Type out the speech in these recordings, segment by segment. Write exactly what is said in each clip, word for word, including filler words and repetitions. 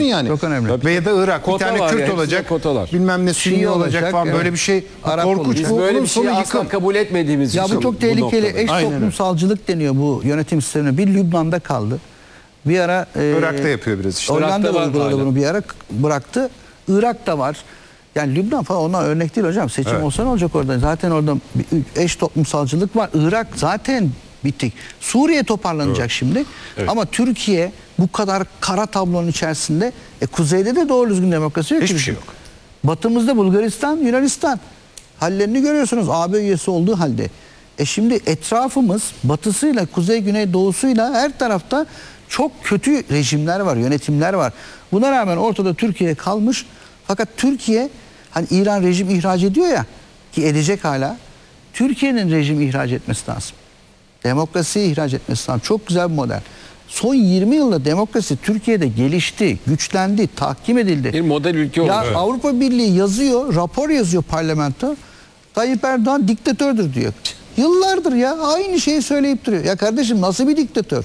yani? Çok önemli. Ve ya da Irak Kota bir tane var Kürt ya, olacak, kotalar. bilmem ne Sünni Şii olacak, olacak, falan evet. böyle bir şey. Arap Korkunç. olacak. Biz Bu, böyle bunun bir şeyi sonu asla yıkım. kabul etmediğimiz Ya için bu çok tehlikeli. Eş Aynen öyle. toplumsalcılık deniyor bu yönetim sistemine. Bir Lübnan'da kaldı. Bir ara e, Irak'ta yapıyor biraz işte. Hollanda Irak'ta var uyguladı hala. bunu, bir ara bıraktı. Irak'ta var. Yani Lübnan falan ona örnek değil hocam. Seçim Evet. olsa ne olacak orada? Zaten orada bir eş toplumsalcılık var. Irak zaten bittik. Suriye toparlanacak Evet. şimdi. Evet. Ama Türkiye bu kadar kara tablonun içerisinde e, kuzeyde de doğru düzgün demokrasi yok. Hiçbir ki şey bizim. yok. Batımızda Bulgaristan, Yunanistan. Hallerini görüyorsunuz A B üyesi olduğu halde. E şimdi etrafımız batısıyla, kuzey, güney, doğusuyla her tarafta çok kötü rejimler var, yönetimler var. Buna rağmen ortada Türkiye kalmış. Fakat Türkiye, hani İran rejim ihraç ediyor ya, ki edecek hala. Türkiye'nin rejim ihraç etmesi lazım. Demokrasiyi ihraç etmesi lazım. Çok güzel bir model. Son yirmi yılda demokrasi Türkiye'de gelişti, güçlendi, tahkim edildi. Bir model ülke oldu. Ya Evet. Avrupa Birliği yazıyor, rapor yazıyor parlamento. Tayyip Erdoğan diktatördür diyor. Yıllardır ya aynı şeyi söyleyip duruyor. Ya kardeşim nasıl bir diktatör?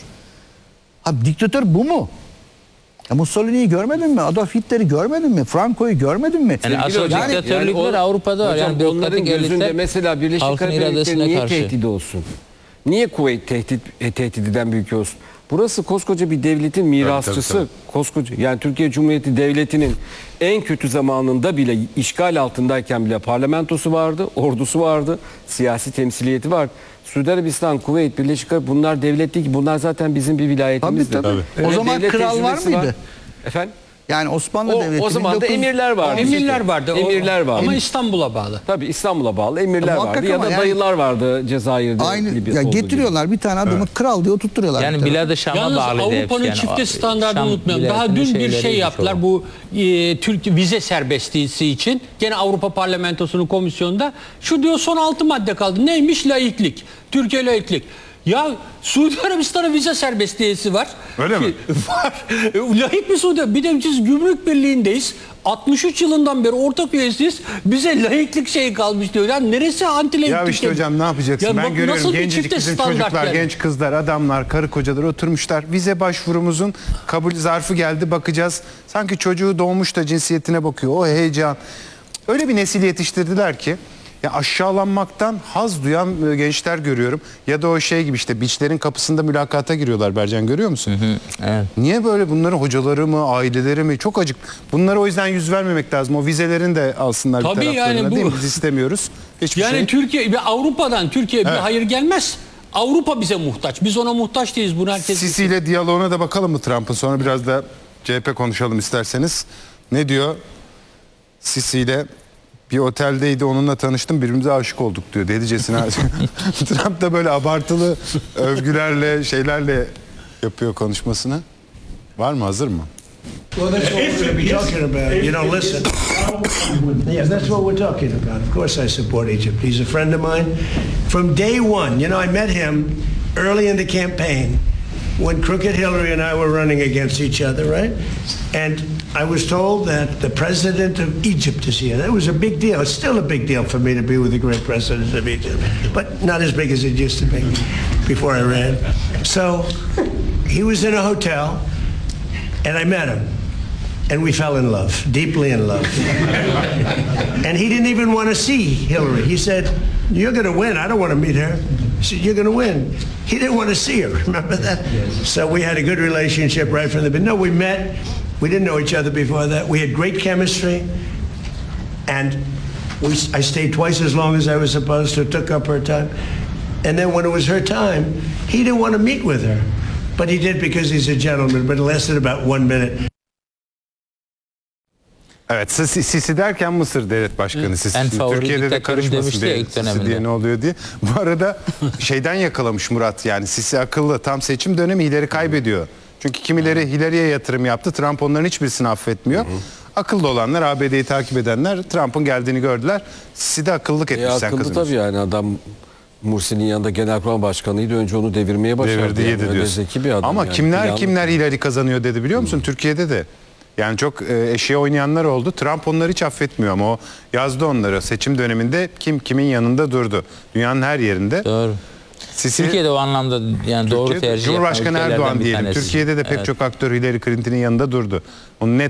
Abi diktatör bu mu? Ya Mussolini'yi görmedin mi? Adolf Hitler'i görmedin mi? Franco'yu görmedin mi? Yani asıl hocam, diktatörlükler yani o- Avrupa'da var. Hocam Yani onların bürokratik gözünde elitler mesela Birleşik halkın Arap Emirlikleri iradesine niye karşı. tehdit olsun? Niye Kuveyt tehdit e, tehdididen büyük olsun? Burası koskoca bir devletin mirasçısı. tabii, Koskoca yani Türkiye Cumhuriyeti Devleti'nin en kötü zamanında bile işgal altındayken bile parlamentosu vardı, ordusu vardı, siyasi temsiliyeti var. Suudi Arabistan, Kuveyt, Birleşik Arap bunlar devlet değil ki. Bunlar zaten bizim bir vilayetimizdi. Tabii, tabii. Öyle O zaman devlet kral var tecrübesi mıydı? Efendim? Yani Osmanlı O, Devleti o zaman da bin dokuz yüz emirler vardı. Emirler vardı. O- Emirler vardı. Ama İstanbul'a bağlı. Tabii İstanbul'a bağlı emirler Muhakkak vardı ya ama da yani- dayılar vardı Cezayir'de. aynı Libya'da ya olduğu gibi. getiriyorlar bir tane adamı kral diye oturtturuyorlar. Yani bir tarafa. Bilad-ı Şam'a Yalnız bağlı Avrupa'nın yani. çifte O- standartını Şam unutmayalım. Daha vilayetinin dün bir şeyleri şey bir yaptılar şey bu e, Türk vize serbestisi için. Gene Avrupa Parlamentosu'nun komisyonunda şu diyor son altı madde kaldı. Neymiş? Laiklik. Türkiye laiklik. Ya Suudi Arabistan'a vize serbestiyesi var. Öyle mi? Var. Laik bir Suudi. Bir de biz Gümrük Birliği'ndeyiz. altmış üç yılından beri ortak üyesiyiz. Bize laiklik şey kalmış diyor. Yani neresi anti laiklik? Ya işte hocam ne yapacaksın? Ya ben bak görüyorum nasıl bir gencecik çifte bizim standart çocuklar, yani? genç kızlar, adamlar, karı kocalar oturmuşlar. Vize başvurumuzun kabul zarfı geldi, bakacağız. Sanki çocuğu doğmuş da cinsiyetine bakıyor. O heyecan. Öyle bir nesil yetiştirdiler ki ya aşağılanmaktan haz duyan e, gençler görüyorum. Ya da o şey gibi işte biçlerin kapısında mülakata giriyorlar, Bercan, görüyor musun? Evet. Niye böyle bunların hocaları mı, aileleri mi? Çok acık. Bunlara o yüzden yüz vermemek lazım. O vizelerin de alsınlar Tabii bir taraflarına, yani bu- değil mi? Biz istemiyoruz. Hiçbir Yani şey. Türkiye ve Avrupa'dan Türkiye Evet. bir hayır gelmez. Avrupa bize muhtaç. Biz ona muhtaç değiliz. Bunu herkes Sisi ile diyaloğuna da bakalım mı Trump'ın? Sonra biraz da C H P konuşalım isterseniz. Ne diyor? Sisi ile bir oteldeydi, onunla tanıştım, birbirimize aşık olduk diyor dedicesine. Trump da böyle abartılı övgülerle, şeylerle yapıyor konuşmasını. Var mı, hazır mı? Well, that's what we're going to be talking about. You know, listen. Yeah, that's what we're talking about. Of course I support Egypt. He's a friend of mine from day one. You know, I met him early in the campaign when Crooked Hillary and I were running against each other, right? And I was told that the president of Egypt is here. That was a big deal. It's still a big deal for me to be with the great president of Egypt, but not as big as it used to be before I ran. So he was in a hotel, and I met him. And we fell in love, deeply in love. And he didn't even want to see Hillary. He said, "You're going to win. I don't want to meet her." He said, "You're going to win." He didn't want to see her. Remember that? Yes. So we had a good relationship right from the beginning. No, we met. We didn't know each other before that. We had great chemistry. And we, I stayed twice as long as I was supposed to, took up her time. And then when it was her time, he didn't want to meet with her. But he did because he's a gentleman. But it lasted about one minute. Evet, Sisi, Sisi derken Mısır Devlet Başkanı Sisi. En Şimdi favori Türkiye'de de diktatörüm karışmasın demişti ya diye, ilk Sisi döneminde. diye ne oluyor diye. Bu arada şeyden yakalamış Murat, yani Sisi akıllı, tam seçim dönemi Hillary kaybediyor. Çünkü kimileri Hillary'ye yatırım yaptı, Trump onların hiçbirisini affetmiyor. Akıllı olanlar, A B D'yi takip edenler Trump'ın geldiğini gördüler. Sisi de akıllılık etmiş, E, sen akıllı kazanıyorsun. tabii yani adam Mursi'nin yanında Genelkurmay Başkanıydı. Önce onu devirmeye başardı. Devirdi, yani. yedi Öyle diyorsun. zeki bir adam. Ama yani. kimler Planlı. kimler Hillary kazanıyor dedi biliyor musun? Türkiye'de de. Yani çok e, eşeğe oynayanlar oldu. Trump onları hiç affetmiyor ama o yazdı onları. Seçim döneminde kim kimin yanında durdu. Dünyanın her yerinde. Doğru. Sisi, Türkiye'de o anlamda yani doğru Türkiye'de tercih Cumhurbaşkanı yapan ülkelerden Erdoğan bir diyelim. tanesi. Türkiye'de de pek Evet. çok aktör Hillary Clinton'ın yanında durdu. Onu net